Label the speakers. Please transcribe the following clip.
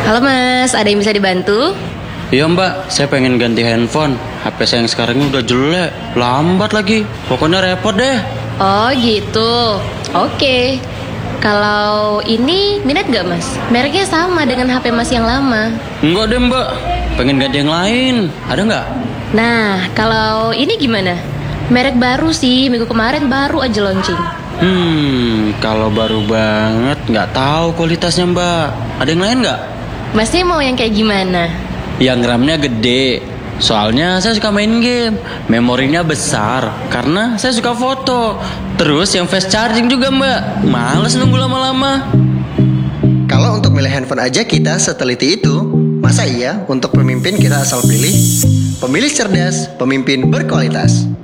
Speaker 1: Halo Mas, ada yang bisa dibantu?
Speaker 2: Iya mbak, saya pengen ganti handphone. HP saya yang sekarang ini udah jelek, lambat lagi. Pokoknya repot deh.
Speaker 1: Oh gitu, oke. Kalau ini minat gak Mas? Mereknya sama dengan HP Mas yang lama.
Speaker 2: Enggak deh mbak, pengen ganti yang lain. Ada nggak?
Speaker 1: Nah, kalau ini gimana? Merek baru sih, minggu kemarin baru aja launching.
Speaker 2: Kalau baru banget nggak tahu kualitasnya mbak. Ada yang lain nggak?
Speaker 1: Masnya mau yang kayak gimana?
Speaker 2: Yang RAM-nya gede. Soalnya saya suka main game. Memorinya besar karena saya suka foto. Terus yang fast charging juga mbak. Males nunggu lama-lama.
Speaker 3: Kalau untuk milih handphone aja kita seteliti itu, masa iya untuk pemimpin kita asal pilih? Pemilih cerdas, pemimpin berkualitas.